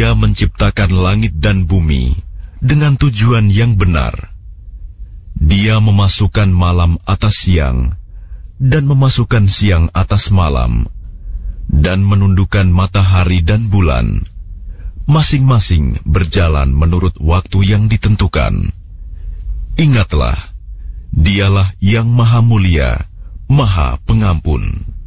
Dia menciptakan langit dan bumi dengan tujuan yang benar. Dia memasukkan malam atas siang dan memasukkan siang atas malam, dan menundukkan matahari dan bulan, masing-masing berjalan menurut waktu yang ditentukan. Ingatlah, Dialah yang Maha Mulia, Maha Pengampun.